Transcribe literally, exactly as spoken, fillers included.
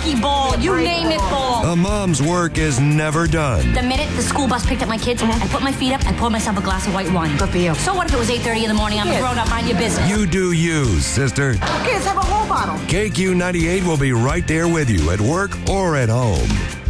ball, you name it ball. A mom's work is never done. The minute the school bus picked up my kids, I put my feet up, I poured myself a glass of white wine. Good for you. So what if it was eight thirty in the morning? I'm a grown up, mind your business. You do you, sister. Kids, have a whole bottle. K Q ninety-eight will be right there with you at work or at home.